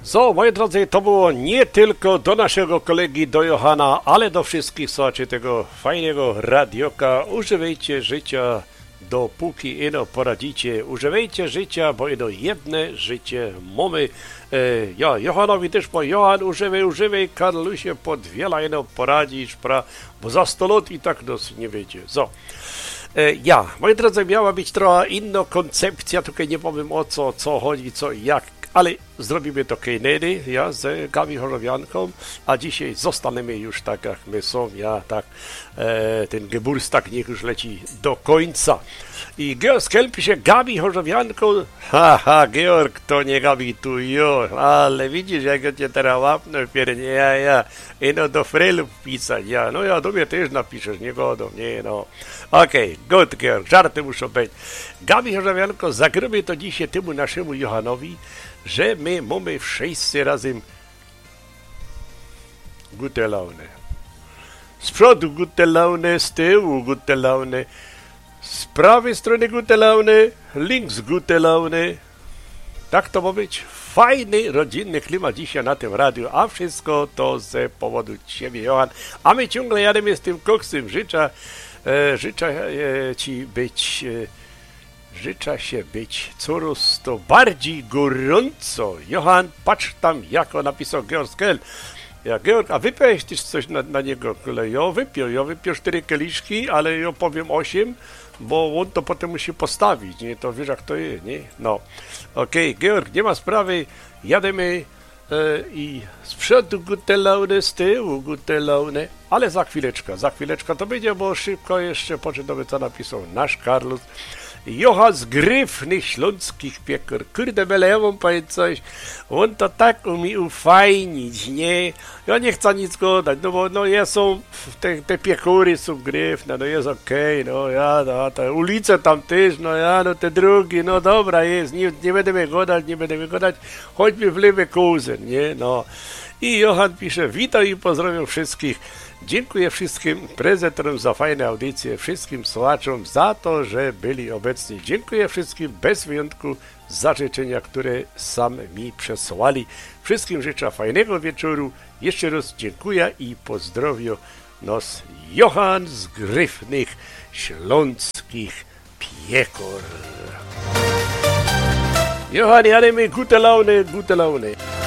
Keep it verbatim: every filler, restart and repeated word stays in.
So, moi drodzy, to było nie tylko do naszego kolegi, do Johana, ale do wszystkich słuchaczy tego fajnego radioka. Używajcie życia, dopóki ino poradzicie. Używajcie życia, bo ino jedne życie mamy. E, ja, Johanowi też po Johan, używaj, używaj, Karlusie pod wiele ino poradzisz, pra, bo za sto lat i tak nas nie wiecie. So. E, ja, moi drodzy, miała być trochę inna koncepcja, tylko nie powiem o co, co chodzi, co i jak. Ale zrobimy to kiedy, ja, z Gabi Chorowianką, a dzisiaj zostaniemy już tak, jak my są, ja, tak, e, ten Geburtstag niech już leci do końca. I Georg Skel pisze Gabi Chorowianką, haha, Georg, to nie Gabi, tu jo, ale widzisz, jak ja cię teraz łapnę, piernie, ja, ja, i no do Frelów pisać, ja, no ja do mnie też napiszesz, nie godą, nie, no. Okej, okay, good, Georg, żarty muszą być. Gabi Chorowianko, zagramy to dzisiaj temu naszemu Johanowi, że my mamy wszyscy razem gute laune. Z przodu gute laune, z tyłu gute laune, z prawej strony gute laune, links gute laune. Tak to ma być. Fajny, rodzinny klimat dzisiaj na tym radiu, a wszystko to z powodu Ciebie, Johan. A my ciągle jademy z tym koksem. Życzę, e, życzę e, Ci być... E, Życzę się być coraz to bardziej gorąco. Johan, patrz tam, jak on napisał Georg Skel. Ja, Georg, a wypiłeś też coś na, na niego? Ja wypił, ja wypił cztery kieliszki, ale ja powiem osiem, bo on to potem musi postawić, nie? To wiesz, jak to jest, nie? No, okej, okay, Georg, nie ma sprawy, jademy e, i z przodu gute laune, z tyłu gute laune, ale za chwileczkę, za chwileczkę to będzie, bo szybko jeszcze poczytamy, co napisał nasz Karlus. Jocha z gryfnych śląskich piekar. Kurde, byle ja wam powiem coś. On to tak umie ufajnić, nie? Ja nie chcę nic gadać, no bo no ja są, te, te piekury są gryfne, no jest okej, okay, no ja, no, te ulice tam też, no ja, no te drugi, no dobra jest, nie, nie będziemy gadać, nie będziemy gadać, choćby w lewe kozen, nie? No. I Johan pisze, witam i pozdrawiam wszystkich. Dziękuję wszystkim prezenterom za fajne audycje, wszystkim słuchaczom za to, że byli obecni. Dziękuję wszystkim bez wyjątku za życzenia, które sam mi przesłali. Wszystkim życzę fajnego wieczoru. Jeszcze raz dziękuję i pozdrowię nas Johan z gryfnych śląskich piekor. Johan, jademy gute laune, gute laune.